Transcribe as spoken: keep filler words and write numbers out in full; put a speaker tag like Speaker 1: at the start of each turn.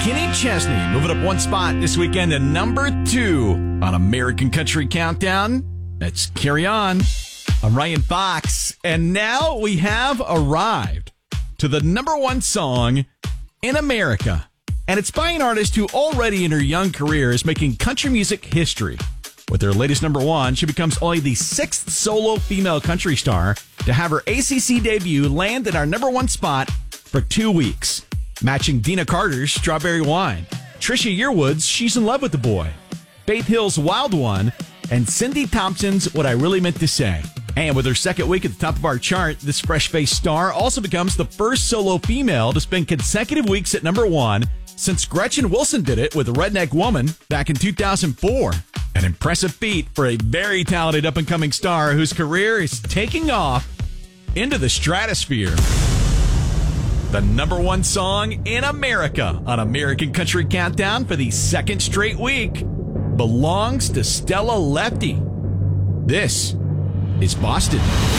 Speaker 1: Kenny Chesney moving up one spot this weekend to number two on American Country Countdown. Let's carry on. I'm Ryan Fox, and now we have arrived to the number one song in America. And it's by an artist who already in her young career is making country music history. With her latest number one, she becomes only the sixth solo female country star to have her A C C debut land in our number one spot for two weeks, matching Dina Carter's Strawberry Wine, Trisha Yearwood's She's in Love with the Boy, Faith Hill's Wild One, and Cindy Thompson's What I Really Meant to Say. And with her second week at the top of our chart, this fresh-faced star also becomes the first solo female to spend consecutive weeks at number one since Gretchen Wilson did it with Redneck Woman back in two thousand four. An impressive feat for a very talented up-and-coming star whose career is taking off into the stratosphere. The number one song in America on American Country Countdown for the second straight week belongs to Stella Lefty. This is Boston.